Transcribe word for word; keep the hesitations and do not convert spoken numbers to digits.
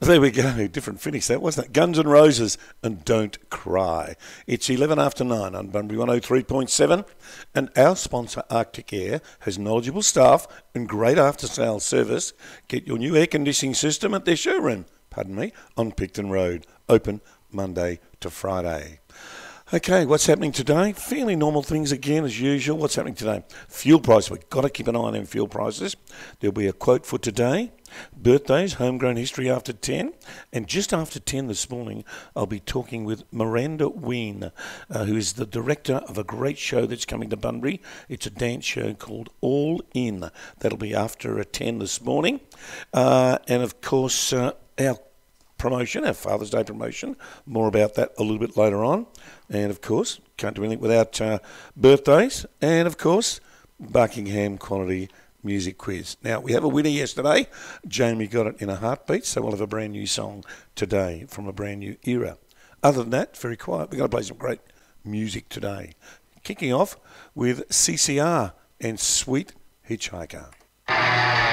There we go. Different finish that, wasn't it? Guns N' Roses and Don't Cry. It's eleven after nine on Bunbury one oh three point seven. And our sponsor, Arctic Air, has knowledgeable staff and great after-sales service. Get your new air conditioning system at their showroom, pardon me, on Picton Road. Open Monday to Friday. Okay, what's happening today? Fairly normal things again, as usual. What's happening today? Fuel price. We've got to keep an eye on them fuel prices. There'll be a quote for today. Birthdays, homegrown history after ten. And just after ten this morning, I'll be talking with Miranda Ween, uh, who is the director of a great show that's coming to Bunbury. It's a dance show called All In. That'll be after ten this morning. Uh, and, of course, uh, our promotion, our Father's Day promotion. More about that a little bit later on. And, of course, can't do anything without uh, birthdays. And, of course, Buckingham Quality Music Quiz. Now, we have a winner yesterday. Jamie got it in a heartbeat, so we'll have a brand new song today from a brand new era. Other than that, very quiet. We're going to play some great music today. Kicking off with C C R and Sweet Hitchhiker.